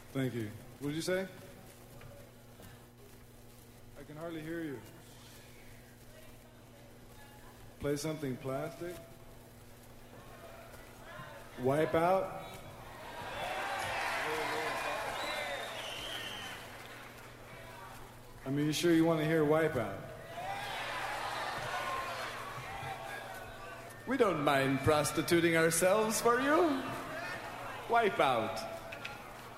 Thank you. What did you say? I can hardly hear you. Play something plastic? Wipe out? I mean, you sure you want to hear Wipeout? We don't mind prostituting ourselves for you. Wipe out.